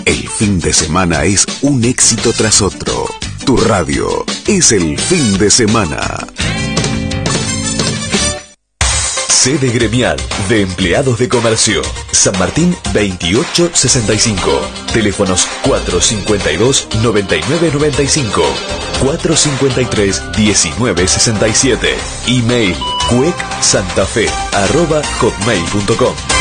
El fin de semana es un éxito tras otro. Tu radio es el fin de semana. Sede gremial de empleados de comercio. San Martín 2865. Teléfonos 452-9995. 453-1967. Email cuecsantafe@hotmail.com.